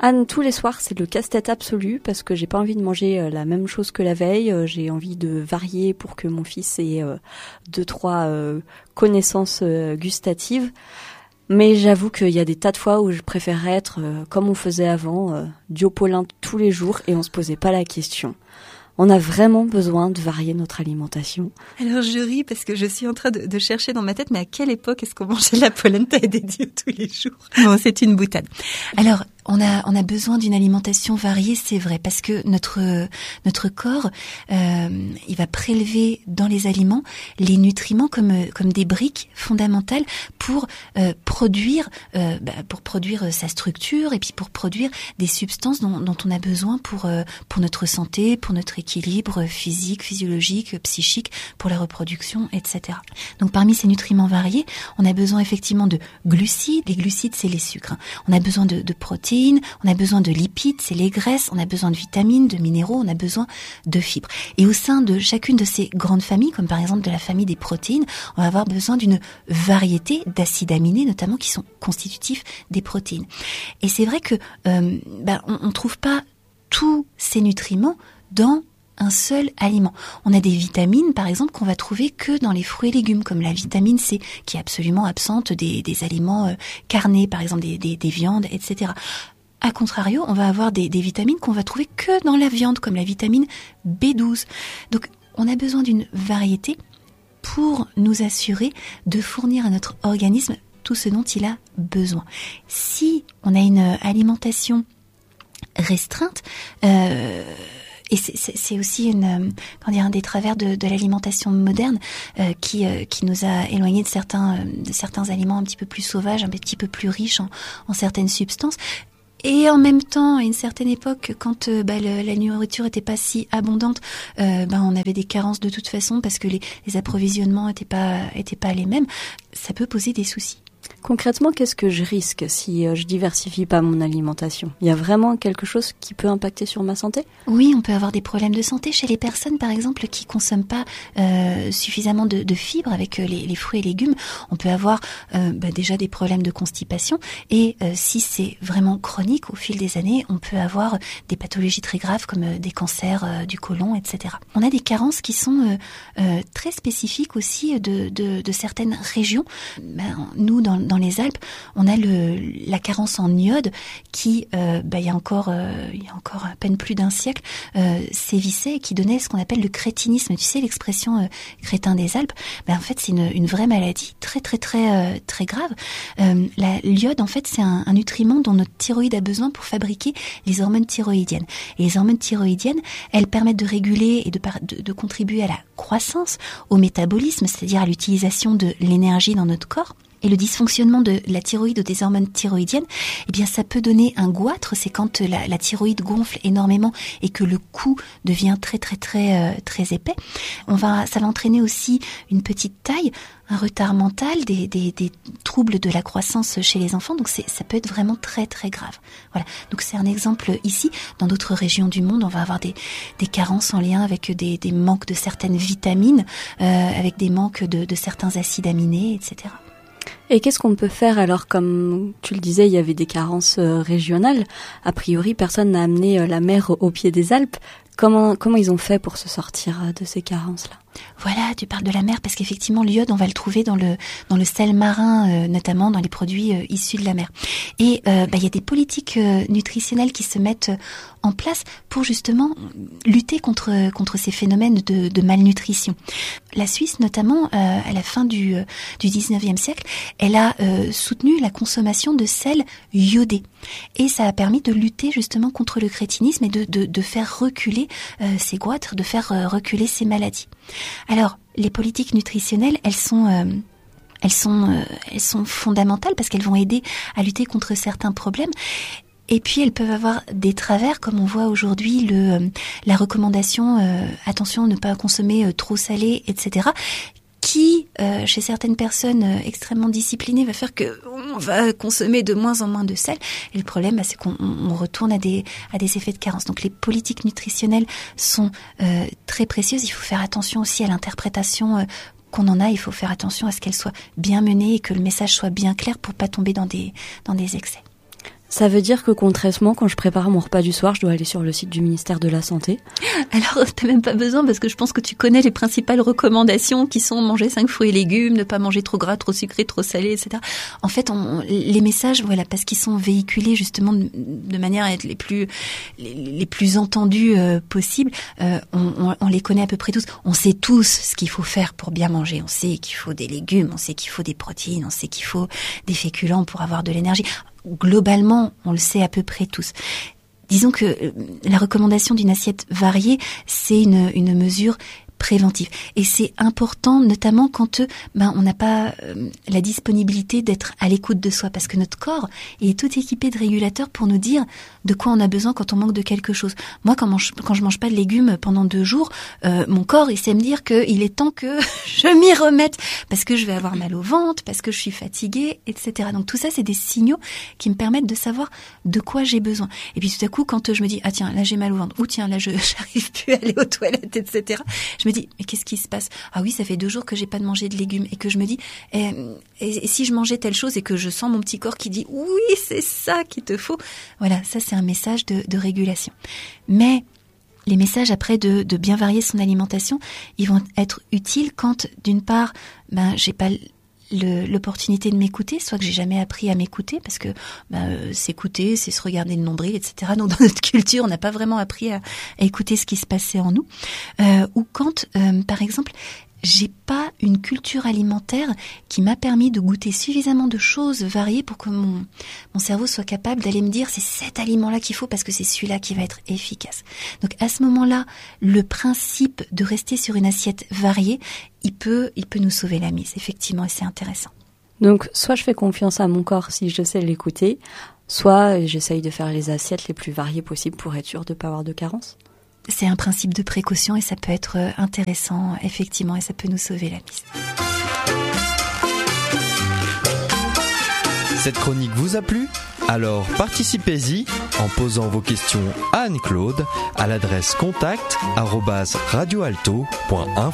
Anne, tous les soirs, c'est le casse-tête absolu parce que j'ai pas envie de manger la même chose que la veille. J'ai envie de varier pour que mon fils ait 2-3 connaissances gustatives. Mais j'avoue qu'il y a des tas de fois où je préférerais être comme on faisait avant, Diopolin tous les jours et on se posait pas la question. On a vraiment besoin de varier notre alimentation. Alors je ris parce que je suis en train de chercher dans ma tête, mais à quelle époque est-ce qu'on mangeait la polenta et des dieux tous les jours? Bon, c'est une boutade. Alors, on a besoin d'une alimentation variée, c'est vrai, parce que notre corps, il va prélever dans les aliments les nutriments comme des briques fondamentales pour produire sa structure et puis pour produire des substances dont on a besoin pour notre santé, pour notre équilibre physique, physiologique, psychique, pour la reproduction, etc. Donc parmi ces nutriments variés, on a besoin effectivement de glucides. Les glucides, c'est les sucres. On a besoin de protéines. On a besoin de lipides, c'est les graisses, on a besoin de vitamines, de minéraux, on a besoin de fibres. Et au sein de chacune de ces grandes familles, comme par exemple de la famille des protéines, on va avoir besoin d'une variété d'acides aminés, notamment qui sont constitutifs des protéines. Et c'est vrai que on trouve pas tous ces nutriments dans un seul aliment. On a des vitamines, par exemple, qu'on va trouver que dans les fruits et légumes, comme la vitamine C, qui est absolument absente des aliments carnés, par exemple des viandes, etc. A contrario, on va avoir des vitamines qu'on va trouver que dans la viande, comme la vitamine B12. Donc, on a besoin d'une variété pour nous assurer de fournir à notre organisme tout ce dont il a besoin. Si on a une alimentation restreinte, et c'est aussi un des travers de l'alimentation moderne qui nous a éloignés de certains aliments un petit peu plus sauvages, un petit peu plus riches en certaines substances. Et en même temps, à une certaine époque, quand la nourriture était pas si abondante, on avait des carences de toute façon parce que les approvisionnements étaient pas les mêmes. Ça peut poser des soucis. Concrètement, qu'est-ce que je risque si je diversifie pas mon alimentation? Il y a vraiment quelque chose qui peut impacter sur ma santé? Oui, on peut avoir des problèmes de santé chez les personnes, par exemple, qui consomment pas suffisamment de fibres avec les fruits et légumes. On peut avoir déjà des problèmes de constipation et si c'est vraiment chronique, au fil des années, on peut avoir des pathologies très graves comme des cancers du côlon, etc. On a des carences qui sont très spécifiques aussi de certaines régions. Nous, dans les Alpes, on a la carence en iode qui, il y a encore à peine plus d'un siècle, sévissait et qui donnait ce qu'on appelle le crétinisme. Tu sais, l'expression crétin des Alpes, en fait, c'est une vraie maladie très, très, très, très grave. L'iode, en fait, c'est un nutriment dont notre thyroïde a besoin pour fabriquer les hormones thyroïdiennes. Et les hormones thyroïdiennes, elles permettent de réguler et de contribuer à la croissance, au métabolisme, c'est-à-dire à l'utilisation de l'énergie dans notre corps. Et le dysfonctionnement de la thyroïde ou des hormones thyroïdiennes, ça peut donner un goitre. C'est quand la thyroïde gonfle énormément et que le cou devient très très très très épais. Ça va entraîner aussi une petite taille, un retard mental, des troubles de la croissance chez les enfants. Donc ça peut être vraiment très très grave. Voilà. Donc c'est un exemple ici. Dans d'autres régions du monde, on va avoir des carences en lien avec des manques de certaines vitamines, avec des manques de certains acides aminés, etc. Et qu'est-ce qu'on peut faire alors, comme tu le disais, il y avait des carences régionales. A priori, personne n'a amené la mer au pied des Alpes. Comment ils ont fait pour se sortir de ces carences-là? Voilà, tu parles de la mer parce qu'effectivement l'iode, on va le trouver dans le sel marin, notamment dans les produits issus de la mer. Et il y a des politiques nutritionnelles qui se mettent en place pour justement lutter contre ces phénomènes de malnutrition. La Suisse, notamment, à la fin du 19e siècle, elle a soutenu la consommation de sel iodé. Et ça a permis de lutter justement contre le crétinisme et de faire reculer ces goitres, de faire reculer ces maladies. Alors, les politiques nutritionnelles, elles sont fondamentales parce qu'elles vont aider à lutter contre certains problèmes. Et puis elles peuvent avoir des travers, comme on voit aujourd'hui la recommandation attention, ne pas consommer trop salé, etc. Qui, chez certaines personnes extrêmement disciplinées, va faire que on va consommer de moins en moins de sel. Et le problème, c'est qu'on retourne à des effets de carence. Donc les politiques nutritionnelles sont très précieuses. Il faut faire attention aussi à l'interprétation qu'on en a. Il faut faire attention à ce qu'elle soit bien menée et que le message soit bien clair pour pas tomber dans des excès. Ça veut dire que concrètement, quand je prépare mon repas du soir, je dois aller sur le site du ministère de la Santé. Alors, t'as même pas besoin parce que je pense que tu connais les principales recommandations qui sont manger 5 fruits et légumes, ne pas manger trop gras, trop sucré, trop salé, etc. En fait, les messages, voilà, parce qu'ils sont véhiculés justement de manière à être les plus entendus possibles, on les connaît à peu près tous. On sait tous ce qu'il faut faire pour bien manger. On sait qu'il faut des légumes, on sait qu'il faut des protéines, on sait qu'il faut des féculents pour avoir de l'énergie. Globalement, on le sait à peu près tous. Disons que la recommandation d'une assiette variée, c'est une mesure préventive. Et c'est important, notamment quand on n'a pas la disponibilité d'être à l'écoute de soi, parce que notre corps est tout équipé de régulateurs pour nous dire de quoi on a besoin quand on manque de quelque chose. Moi, quand je mange pas de légumes pendant 2 jours, mon corps, il sait me dire qu'il est temps que je m'y remette, parce que je vais avoir mal au ventre, parce que je suis fatiguée, etc. Donc tout ça, c'est des signaux qui me permettent de savoir de quoi j'ai besoin. Et puis tout à coup, quand je me dis, ah tiens, là j'ai mal au ventre, ou tiens, là j'arrive plus à aller aux toilettes, etc. Je me dis, mais qu'est-ce qui se passe? Ah oui, ça fait 2 jours que j'ai pas mangé de légumes, et que je me dis, et si je mangeais telle chose, et que je sens mon petit corps qui dit, oui, c'est ça qu'il te faut. Voilà, ça c'est un message de régulation. Mais les messages après de bien varier son alimentation, ils vont être utiles quand, d'une part, j'ai pas l'opportunité de m'écouter, soit que j'ai jamais appris à m'écouter, parce que s'écouter, c'est se regarder le nombril, etc. Donc dans notre culture, on n'a pas vraiment appris à écouter ce qui se passait en nous. Ou quand, par exemple, j'ai pas une culture alimentaire qui m'a permis de goûter suffisamment de choses variées pour que mon cerveau soit capable d'aller me dire c'est cet aliment-là qu'il faut parce que c'est celui-là qui va être efficace. Donc à ce moment-là, le principe de rester sur une assiette variée, il peut nous sauver la mise, effectivement, et c'est intéressant. Donc soit je fais confiance à mon corps si je sais l'écouter, soit j'essaye de faire les assiettes les plus variées possibles pour être sûr de ne pas avoir de carence. C'est un principe de précaution et ça peut être intéressant, effectivement, et ça peut nous sauver la mise. Cette chronique vous a plu ? Alors participez-y en posant vos questions à Anne-Claude à l'adresse contact@radioalto.info.